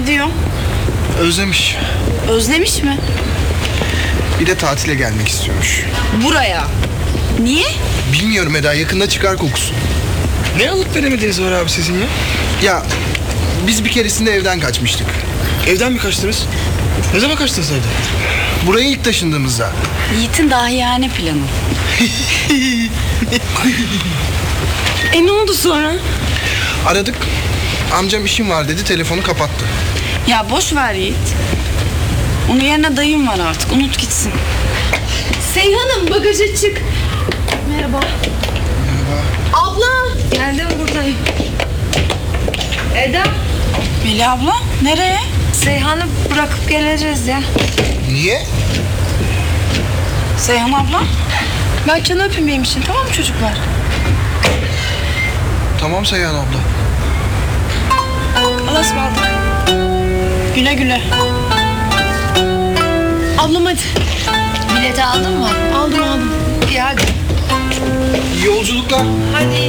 Ne diyor? Özlemiş. Özlemiş mi? Bir de tatile gelmek istiyormuş. Buraya. Niye? Bilmiyorum Eda, yakında çıkar kokusu. Ne alıp veremediğiniz var abi sizin ya? Ya biz bir keresinde evden kaçmıştık. Evden mi kaçtınız? Ne zaman kaçtınız evden? Buraya ilk taşındığımızda. Yiğit'in dahiyane planı. Ne oldu sonra? Aradık. Amcam işim var dedi, telefonu kapattı. Ya boş ver Yiğit. Onun yerine dayım var artık. Unut gitsin. Seyhan'ım bagaja çık. Merhaba. Abla. Geldim buradayım. Eda, Melih abla nereye? Seyhan'ı bırakıp geleceğiz ya. Niye? Seyhan abla. Mertcan'ı öpün benim için, tamam mı çocuklar? Tamam Seyhan abla. Allah'a ısmarladık. Güle güle. Ablam hadi. Bileti aldın mı? Aldım. İyi hadi. İyi yolculuklar. Hadi.